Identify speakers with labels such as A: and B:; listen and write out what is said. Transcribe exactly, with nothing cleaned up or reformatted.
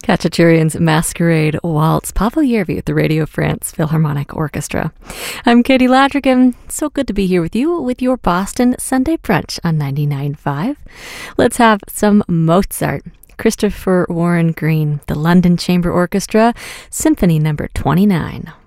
A: Khachaturian's Masquerade Waltz, Pavel Yervi with the Radio France Philharmonic Orchestra. I'm Katie Ladrigan. So good to be here with you with your Boston Sunday Brunch on ninety-nine point five. Let's have some Mozart. Christopher Warren Green, the London Chamber Orchestra, Symphony number twenty-nine.